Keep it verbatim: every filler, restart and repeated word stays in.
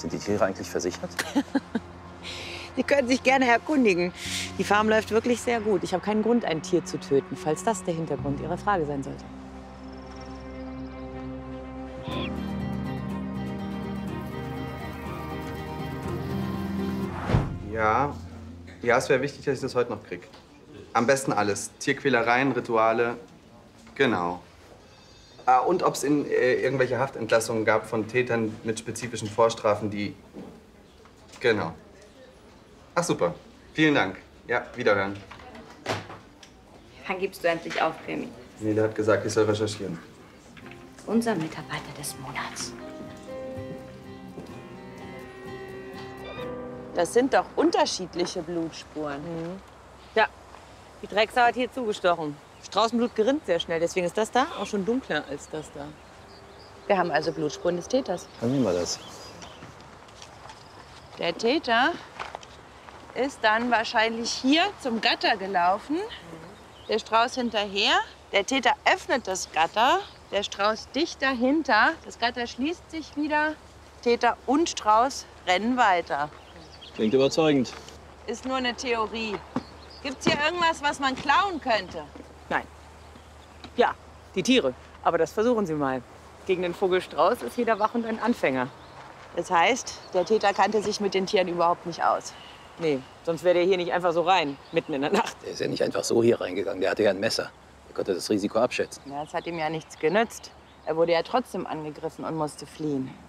Sind die Tiere eigentlich versichert? Sie können sich gerne erkundigen. Die Farm läuft wirklich sehr gut. Ich habe keinen Grund, ein Tier zu töten, falls das der Hintergrund Ihrer Frage sein sollte. Ja, ja, es wäre wichtig, dass ich das heute noch krieg. Am besten alles. Tierquälereien, Rituale, genau. Ah, und ob es in äh, irgendwelche Haftentlassungen gab von Tätern mit spezifischen Vorstrafen, die... Genau. Ach, super. Vielen Dank. Ja, wiederhören. Wann gibst du endlich auf, Remy? Nee, der hat gesagt, ich soll recherchieren. Unser Mitarbeiter des Monats. Das sind doch unterschiedliche Blutspuren. Mhm. Ja, die Drecksau hat hier zugestochen. Straußenblut gerinnt sehr schnell, deswegen ist das da auch schon dunkler als das da. Wir haben also Blutspuren des Täters. Dann nehmen wir das. Der Täter ist dann wahrscheinlich hier zum Gatter gelaufen. Der Strauß hinterher. Der Täter öffnet das Gatter. Der Strauß dicht dahinter. Das Gatter schließt sich wieder. Täter und Strauß rennen weiter. Klingt überzeugend. Ist nur eine Theorie. Gibt's hier irgendwas, was man klauen könnte? Nein. Ja, die Tiere. Aber das versuchen Sie mal. Gegen den Vogelstrauß ist jeder Wachhund ein Anfänger. Das heißt, der Täter kannte sich mit den Tieren überhaupt nicht aus. Nee, sonst wäre der hier nicht einfach so rein, mitten in der Nacht. Der ist ja nicht einfach so hier reingegangen. Der hatte ja ein Messer. Der konnte das Risiko abschätzen. Ja, das hat ihm ja nichts genützt. Er wurde ja trotzdem angegriffen und musste fliehen.